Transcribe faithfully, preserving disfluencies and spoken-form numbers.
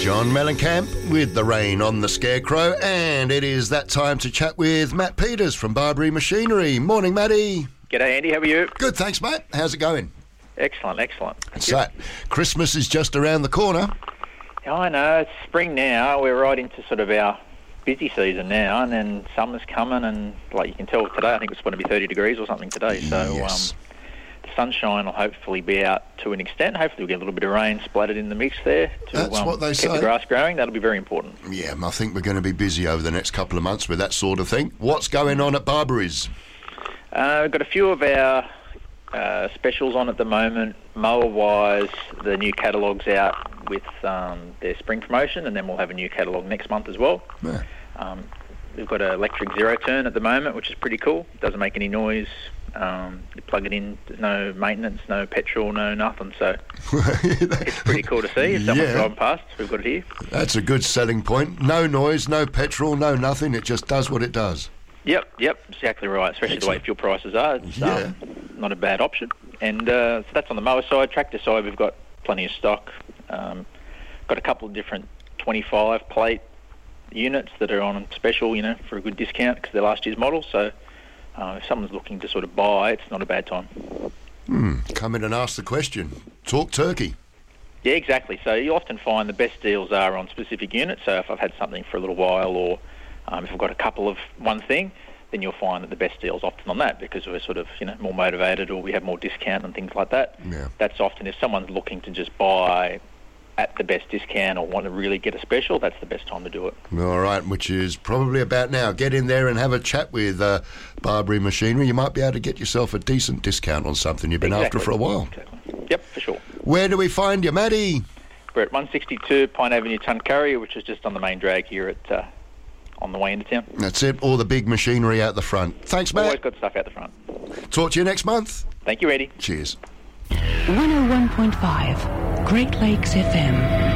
John Mellencamp with The Rain on the Scarecrow, and it is that time to chat with Matt Peters from Barbary Machinery. Morning, Matty. G'day, Andy. How are you? Good, thanks, mate. How's it going? Excellent, excellent. It's that. Christmas is just around the corner. Yeah, I know. It's spring now. We're right into sort of our busy season now, and then summer's coming, and like you can tell today, I think it's going to be thirty degrees or something today. So yes. um, the sunshine will hopefully be out to an extent. Hopefully we'll get a little bit of rain splattered in the mix there to That's um, what they keep say. the grass growing. That'll be very important. Yeah, I think we're going to be busy over the next couple of months with that sort of thing. What's going on at Barbary's? Uh, we've got a few of our uh, specials on at the moment. Mower-wise, the new catalogue's out with um, their spring promotion, and then we'll have a new catalogue next month as well. Yeah. Um, we've got an electric zero turn at the moment, which is pretty cool. It doesn't make any noise. Um, you plug it in, no maintenance, no petrol, no nothing. So it's pretty cool to see. If someone's Yeah. driving past, we've got it here. That's a good selling point. No noise, no petrol, no nothing. It just does what it does. Yep, yep, exactly right. Especially Excellent. the way fuel prices are. It's Yeah. um, not a bad option. And uh, so that's on the mower side. Tractor side, we've got plenty of stock. Um, got a couple of different twenty-five plate units that are on special, you know, for a good discount because they're last year's model. So uh, if someone's looking to sort of buy, it's not a bad time. Hmm. Come in and ask the question. Talk turkey. Yeah, exactly. So you often find the best deals are on specific units. So if I've had something for a little while, or um, if I've got a couple of one thing, then you'll find that the best deal's often on that because we're sort of, you know, more motivated, or we have more discount and things like that. Yeah. That's often if someone's looking to just buy at the best discount or want to really get a special, that's the best time to do it. All right, which is probably about now. Get in there and have a chat with uh, Barbary Machinery. You might be able to get yourself a decent discount on something you've been Exactly. after for a while. Exactly. Yep, for sure. Where do we find you, Matty? We're at one sixty-two Pine Avenue, Tuncurry, which is just on the main drag here at uh, on the way into town. That's it. All the big machinery out the front. Thanks, Matt. Always got stuff out the front. Talk to you next month. Thank you, Eddie. Cheers. one oh one point five Great Lakes F M.